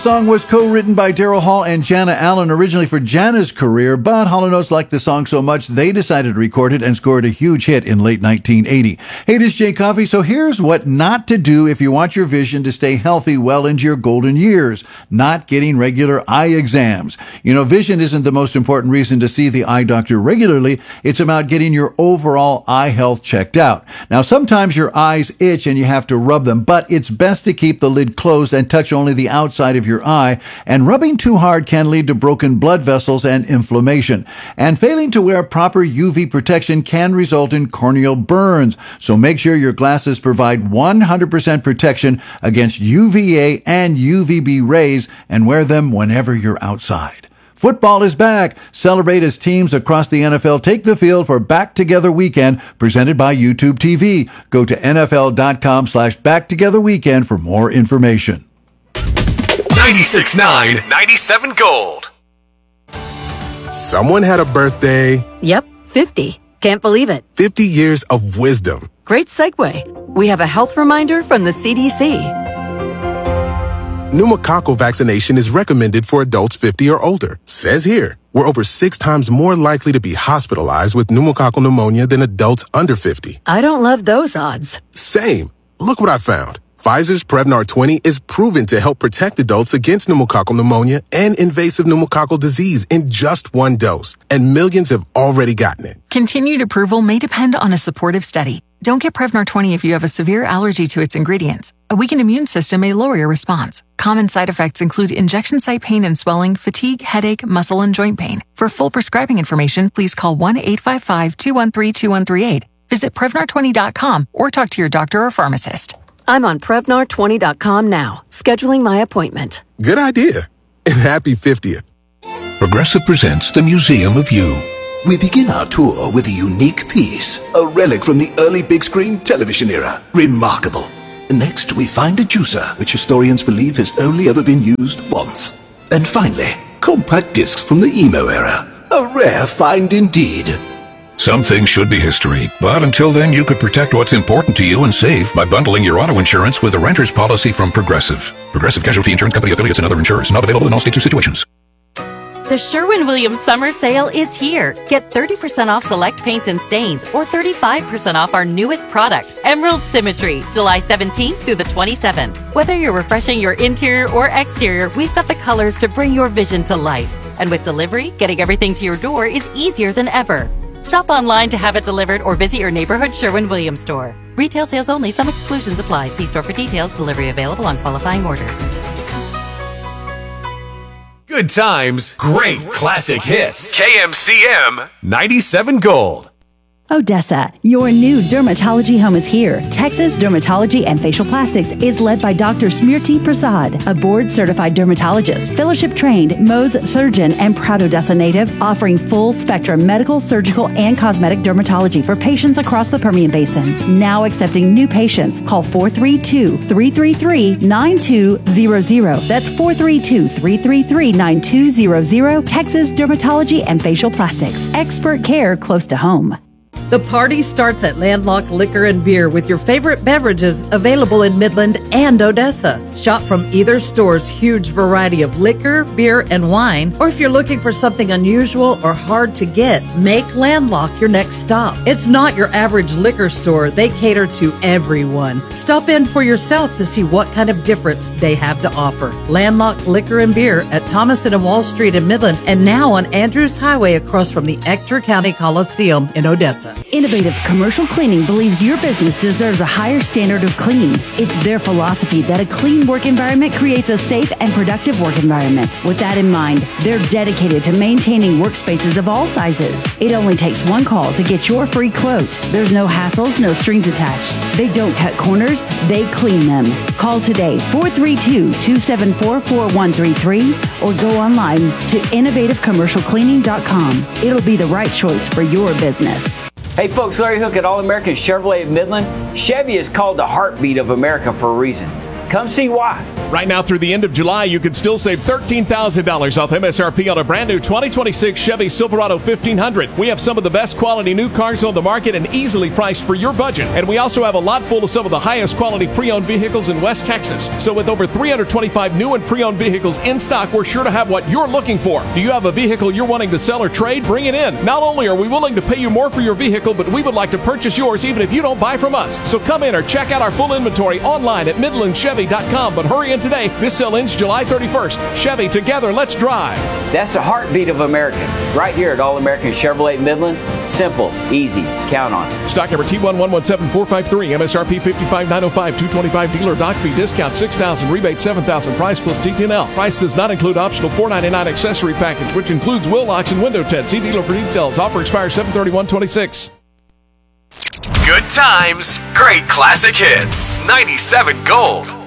Song was co-written by Daryl Hall and Jana Allen, originally for Jana's career, but Hall & Oates liked the song so much they decided to record it and scored a huge hit in late 1980. Hey, this is Jay Coffey. So here's what not to do if you want your vision to stay healthy well into your golden years. Not getting regular eye exams. You know, vision isn't the most important reason to see the eye doctor regularly. It's about getting your overall eye health checked out. Now, sometimes your eyes itch and you have to rub them, but it's best to keep the lid closed and touch only the outside of your eye, and rubbing too hard can lead to broken blood vessels and inflammation. And failing to wear proper UV protection can result in corneal burns. So make sure your glasses provide 100% protection against UVA and UVB rays and wear them whenever you're outside. Football is back. Celebrate as teams across the NFL take the field for Back Together Weekend, presented by YouTube TV. Go to NFL.com/BackTogetherWeekend for more information. 96.9, 97 Gold. Someone had a birthday. Yep, 50. Can't believe it. 50 years of wisdom. Great segue. We have a health reminder from the CDC. Pneumococcal vaccination is recommended for adults 50 or older. Says here, we're over 6 times more likely to be hospitalized with pneumococcal pneumonia than adults under 50. I don't love those odds. Same. Look what I found. Pfizer's Prevnar 20 is proven to help protect adults against pneumococcal pneumonia and invasive pneumococcal disease in just 1 dose, and millions have already gotten it. Continued approval may depend on a supportive study. Don't get Prevnar 20 if you have a severe allergy to its ingredients. A weakened immune system may lower your response. Common side effects include injection site pain and swelling, fatigue, headache, muscle, and joint pain. For full prescribing information, please call 1-855-213-2138. Visit Prevnar20.com or talk to your doctor or pharmacist. I'm on Prevnar20.com now, scheduling my appointment. Good idea. And happy 50th. Progressive presents the Museum of You. We begin our tour with a unique piece, a relic from the early big screen television era. Remarkable. Next, we find a juicer, which historians believe has only ever been used once. And finally, compact discs from the emo era. A rare find indeed. Some things should be history, but until then you could protect what's important to you and save by bundling your auto insurance with a renter's policy from Progressive. Progressive Casualty Insurance Company affiliates and other insurers. Not available in all states or situations. The Sherwin-Williams Summer Sale is here. Get 30% off select paints and stains or 35% off our newest product, Emerald Symmetry, July 17th through the 27th. Whether you're refreshing your interior or exterior, we've got the colors to bring your vision to life. And with delivery, getting everything to your door is easier than ever. Shop online to have it delivered or visit your neighborhood Sherwin-Williams store. Retail sales only. Some exclusions apply. See store for details. Delivery available on qualifying orders. Good times, great classic hits. KMCM 97 Gold. Odessa, your new dermatology home is here. Texas Dermatology and Facial Plastics is led by Dr. Smriti Prasad, a board-certified dermatologist, fellowship-trained Mohs surgeon, and proud Odessa native, offering full-spectrum medical, surgical, and cosmetic dermatology for patients across the Permian Basin. Now accepting new patients. Call 432-333-9200. That's 432-333-9200. Texas Dermatology and Facial Plastics. Expert care close to home. The party starts at Landlocked Liquor and Beer with your favorite beverages available in Midland and Odessa. Shop from either store's huge variety of liquor, beer, and wine. Or if you're looking for something unusual or hard to get, make Landlocked your next stop. It's not your average liquor store. They cater to everyone. Stop in for yourself to see what kind of difference they have to offer. Landlocked Liquor and Beer at Thomason and Wall Street in Midland, and now on Andrews Highway across from the Ector County Coliseum in Odessa. Innovative Commercial Cleaning believes your business deserves a higher standard of clean. It's their philosophy that a clean work environment creates a safe and productive work environment. With that in mind, they're dedicated to maintaining workspaces of all sizes. It only takes one call to get your free quote. There's no hassles, no strings attached. They don't cut corners, they clean them. Call today, 432-274-4133, or go online to innovativecommercialcleaning.com. It'll be the right choice for your business. Hey folks, Larry Hook at All American Chevrolet of Midland. Chevy is called the heartbeat of America for a reason. Come see why. Right now through the end of July, you can still save $13,000 off MSRP on a brand new 2026 Chevy Silverado 1500. We have some of the best quality new cars on the market and easily priced for your budget. And we also have a lot full of some of the highest quality pre-owned vehicles in West Texas. So with over 325 new and pre-owned vehicles in stock, we're sure to have what you're looking for. Do you have a vehicle you're wanting to sell or trade? Bring it in. Not only are we willing to pay you more for your vehicle, but we would like to purchase yours even if you don't buy from us. So come in or check out our full inventory online at MidlandChevy.com. But hurry in today. This sale ends July 31st. Chevy, together, let's drive. That's the heartbeat of America. Right here at All American Chevrolet Midland. Simple, easy, count on it. Stock number T1117453, MSRP $55,905, $225 dealer doc fee discount $6,000, rebate $7,000, price plus TTNL. Price does not include optional $499 accessory package, which includes wheel locks and window tint. See dealer for details. Offer expires 7/31/26. Good times, great classic hits. 97 Gold.